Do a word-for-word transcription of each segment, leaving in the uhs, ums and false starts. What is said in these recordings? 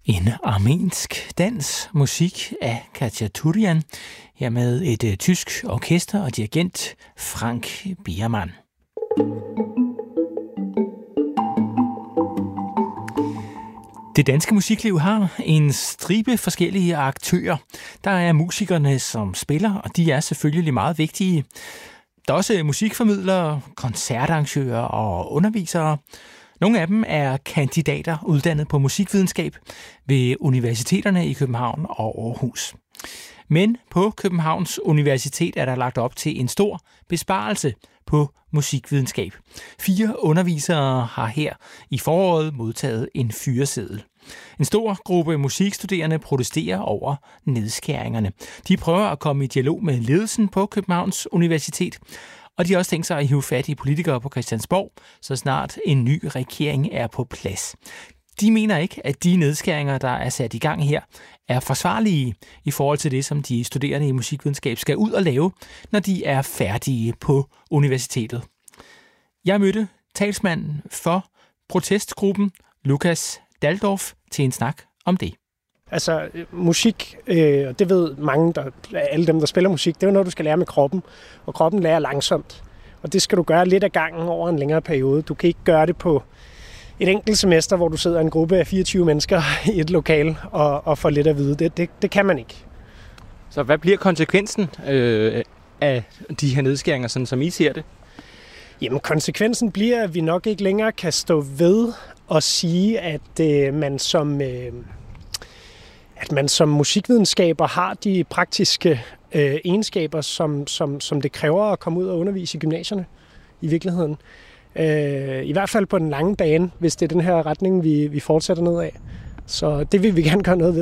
En armensk dans, musik af Khachaturian, her med et uh, tysk orkester og dirigent Frank Biermann. Det danske musikliv har en stribe forskellige aktører. Der er musikerne, som spiller, og de er selvfølgelig meget vigtige. Der er også musikformidlere, koncertarrangører og undervisere. Nogle af dem er kandidater uddannet på musikvidenskab ved universiteterne i København og Aarhus. Men på Københavns Universitet er der lagt op til en stor besparelse på musikvidenskab. Fire undervisere har her i foråret modtaget en fyreseddel. En stor gruppe musikstuderende protesterer over nedskæringerne. De prøver at komme i dialog med ledelsen på Københavns Universitet, og de har også tænkt sig at hive fat i politikere på Christiansborg, så snart en ny regering er på plads. De mener ikke, at de nedskæringer, der er sat i gang her, er forsvarlige i forhold til det, som de studerende i musikvidenskab skal ud og lave, når de er færdige på universitetet. Jeg mødte talsmanden for protestgruppen, Lukas Daldorf, til en snak om det. Altså musik, øh, og det ved mange, der, alle dem, der spiller musik, det er jo noget, du skal lære med kroppen, og kroppen lærer langsomt. Og det skal du gøre lidt ad gangen over en længere periode. Du kan ikke gøre det på et enkelt semester, hvor du sidder en gruppe af fireogtyve mennesker i et lokale og, og får lidt at vide. Det, det, det kan man ikke. Så hvad bliver konsekvensen øh, af de her nedskæringer, sådan som I ser det? Jamen konsekvensen bliver, at vi nok ikke længere kan stå ved og sige, at øh, man som... Øh, at man som musikvidenskaber har de praktiske øh, egenskaber, som, som, som det kræver at komme ud og undervise i gymnasierne i virkeligheden. Øh, I hvert fald på den lange bane, hvis det er den her retning, vi, vi fortsætter nedad. Så det vil vi gerne gøre noget ved.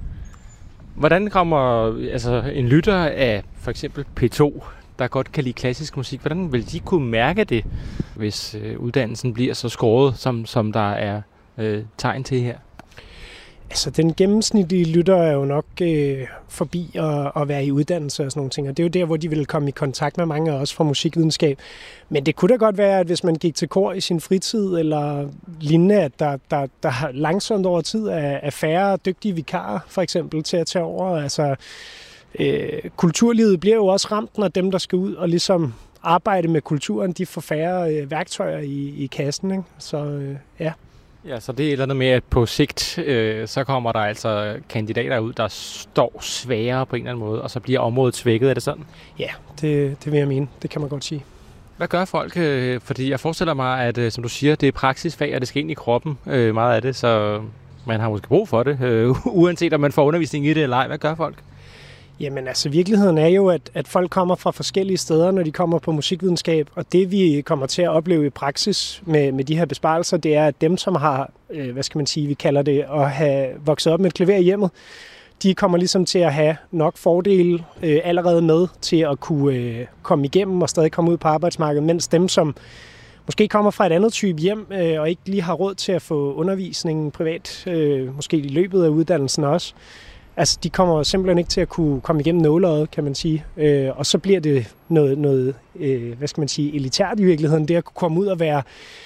Hvordan kommer altså, en lytter af for eksempel P to, der godt kan lide klassisk musik, hvordan vil de kunne mærke det, hvis øh, uddannelsen bliver så skåret, som, som der er øh, tegn til her? Altså, den gennemsnitlige lytter er jo nok øh, forbi at, at være i uddannelse og sådan nogle ting, og det er jo der, hvor de vil komme i kontakt med mange af os fra musikvidenskab. Men det kunne da godt være, at hvis man gik til kor i sin fritid eller lignende, at der, der, der langsomt over tid er, er færre dygtige vikarer, for eksempel, til at tage over. Altså, øh, kulturlivet bliver jo også ramt, når dem, der skal ud og ligesom arbejde med kulturen, de får færre øh, værktøjer i, i kassen, ikke? Så øh, ja. Ja, så det er et eller andet med, at på sigt, øh, så kommer der altså kandidater ud, der står sværere på en eller anden måde, og så bliver området svækket. Er det sådan? Ja, det, det vil jeg mene. Det kan man godt sige. Hvad gør folk? Øh, fordi jeg forestiller mig, at øh, som du siger, det er praksisfag, og det skal ind i kroppen, øh, meget af det, så man har måske brug for det, øh, uanset om man får undervisning i det eller ej. Hvad gør folk? Jamen altså, virkeligheden er jo, at, at folk kommer fra forskellige steder, når de kommer på musikvidenskab, og det vi kommer til at opleve i praksis med, med de her besparelser, det er, at dem, som har, øh, hvad skal man sige, vi kalder det, at have vokset op med et klaver i hjemmet, de kommer ligesom til at have nok fordele øh, allerede med til at kunne øh, komme igennem og stadig komme ud på arbejdsmarkedet, mens dem, som måske kommer fra et andet type hjem øh, og ikke lige har råd til at få undervisning privat, øh, måske i løbet af uddannelsen også, altså, de kommer simpelthen ikke til at kunne komme igennem nåleøjet, kan man sige. Øh, og så bliver det noget, noget øh, hvad skal man sige, elitært i virkeligheden. Det at kunne komme ud og være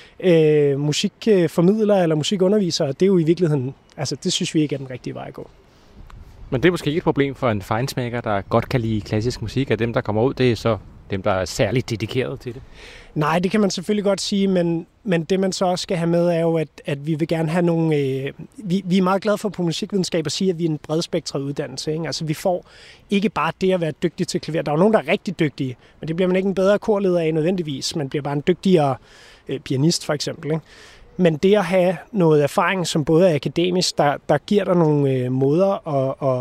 øh, musikformidler eller musikunderviser, det er jo i virkeligheden, altså det synes vi ikke er den rigtige vej at gå. Men det er måske ikke et problem for en feinschmecker, der godt kan lide klassisk musik, at dem, der kommer ud, det er så dem, der er særligt dedikeret til det? Nej, det kan man selvfølgelig godt sige, men, men det man så også skal have med er jo, at, at vi vil gerne have nogle... Øh, vi, vi er meget glade for på musikvidenskab at sige, at vi er en bredspektret uddannelse. Ikke? Altså vi får ikke bare det at være dygtig til klaver. Der er jo nogen, der er rigtig dygtige, men det bliver man ikke en bedre korleder af nødvendigvis. Man bliver bare en dygtigere øh, pianist for eksempel. Ikke? Men det at have noget erfaring, som både er akademisk, der, der giver dig nogle øh, måder at, at